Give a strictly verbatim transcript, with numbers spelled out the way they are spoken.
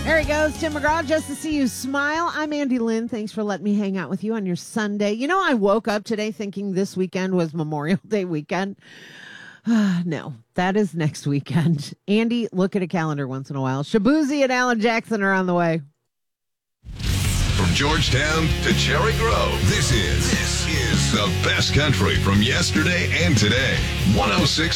There he goes, Tim McGraw, just to see you smile. I'm Andy Lynn. Thanks for letting me hang out with you on your Sunday. You know, I woke up today thinking this weekend was Memorial Day weekend. No, that is next weekend. Andy, look at a calendar once in a while. Shabuzi and Alan Jackson are on the way. From Georgetown to Cherry Grove, this is, this is the best country from yesterday and today. one oh six